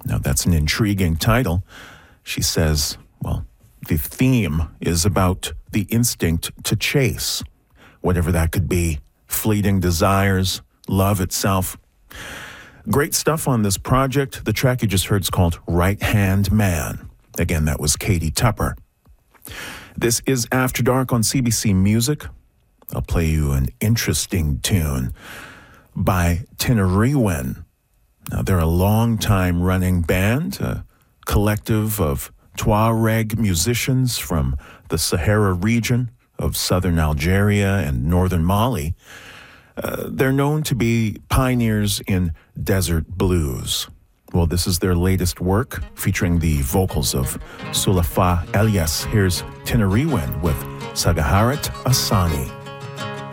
Now, that's an intriguing title. She says, well, the theme is about the instinct to chase, whatever that could be, fleeting desires, love itself. Great stuff on this project. The track you just heard is called Right Hand Man. Again, that was Katie Tupper. This is After Dark on CBC Music. I'll play you an interesting tune by Tinariwen. Now, they're a long-time running band, a collective of Tuareg musicians from the Sahara region of southern Algeria and northern Mali. They're known to be pioneers in desert blues. Well, this is their latest work, featuring the vocals of Sulafa Elias. Here's Tinariwen with Sagaharat Asani.